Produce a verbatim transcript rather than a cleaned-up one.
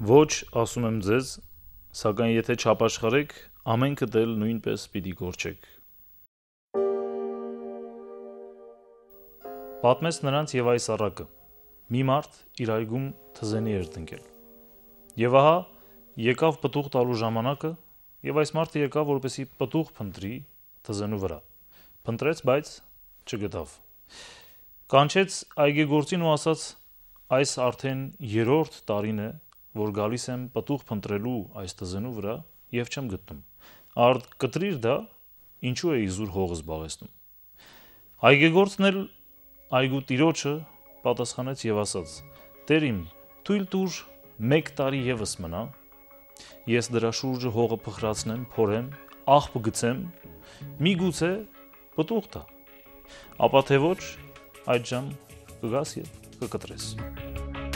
Ոչ, ասում եմ ձեզ, սակայն եթե չապաշխարեք, ամենքը դել նույնպես պիտի գործեք։ Պատմեց նրանց եւ այս առակը. մի մարդ իր այգում թզենի էր տնկել։ Եվ ահա եկավ պտուղ տալու ժամանակը, եւ այս մարդը եկավ, որպեսզի պտուղ փնտրի թզենու վրա։ Փնտրեց, բայց չգտավ։ Կանչեց այգեգործին ու ասաց. այս արդեն երրորդ տարին է, որ գալիս եմ պտուղ փնտրելու այս թզենու վրա եւ չեմ գտնում։ Արդ կտրիր դա, ինչու է իզուր հողը զբաղեցնում։ Այգեգործն էլ այգու տիրոջը պատասխանեց եւ ասաց. Տեր իմ, թույլ տուր մեկ տարի եւս մնա, ես դրա շուրջը հողը փխրացնեմ, փորեմ, աղբ գցեմ, միգուցե պտուղ տա։ Ապա թե ոչ, այդժամ կգաս եւ կկտրես։